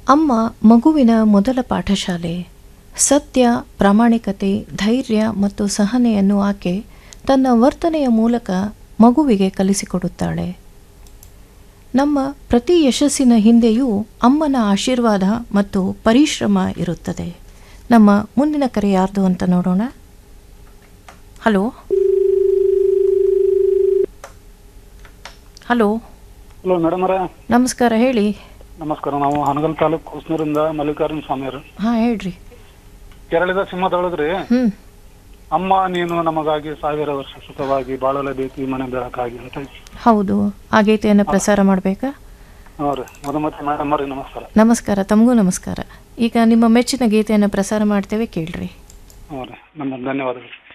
ಅಮ್ಮ ಮಗುವಿನ ಮೊದಲ ಪಾಠಶಾಲೆ. ಸತ್ಯ, ಪ್ರಾಮಾಣಿಕತೆ, ಧೈರ್ಯ ಮತ್ತು ಸಹನೆಯನ್ನು ಆಕೆ ತನ್ನ ವರ್ತನೆಯ ಮೂಲಕ ಮಗುವಿಗೆ ಕಲಿಸಿಕೊಡುತ್ತಾಳೆ. ನಮ್ಮ ಪ್ರತಿ ಯಶಸ್ಸಿನ ಹಿಂದೆಯೂ ಅಮ್ಮನ ಆಶೀರ್ವಾದ ಮತ್ತು ಪರಿಶ್ರಮ ಇರುತ್ತದೆ. ನಮ್ಮ ಮುಂದಿನ ಕರೆ ಯಾರ್ದು ಅಂತ ನೋಡೋಣ. ಹಲೋ ಹಲೋ ಹಲೋ ಮೇಡಮ್ ಅವರೇ, ನಮಸ್ಕಾರ, ಹೇಳಿ. ನಮಸ್ಕಾರ. ನಾವು ಹನಗಲ್ ತಾಲೂಕು ಕುಸ್ನೂರಿಂದ ಮಲ್ಲಿಕಾರ್ಜುನ ಸ್ವಾಮಿಯವರು. ಹಾಂ, ಹೇಳ್ರಿ. ಕೇರಳದ ಸಿಂಹದೊಳದ್ರಿ, ಹ್ಞೂ ಅಮ್ಮ ನೀನು ನಮಗಾಗಿ 1000 ವರ್ಷ ಸುಖವಾಗಿ ಬಾಳಲೇಬೇಕು ಈ ಮನೆ ಬೆಳಕಾಗಿ ಅಂತ. ಹೌದು, ಆ ಗೀತೆಯನ್ನು ಪ್ರಸಾರ ಮಾಡಬೇಕಾ? ಹೌದು ಮಧುಮತಿ ಮೇಡಮ್ ಅವ್ರಿಗೆ ನಮಸ್ಕಾರ. ನಮಸ್ಕಾರ, ತಮಗೂ ನಮಸ್ಕಾರ. ಈಗ ನಿಮ್ಮ ಮೆಚ್ಚಿನ ಗೀತೆಯನ್ನು ಪ್ರಸಾರ ಮಾಡ್ತೇವೆ, ಕೇಳ್ರಿ. ಹೌದು, ನಮ್ಮ ಧನ್ಯವಾದಗಳು.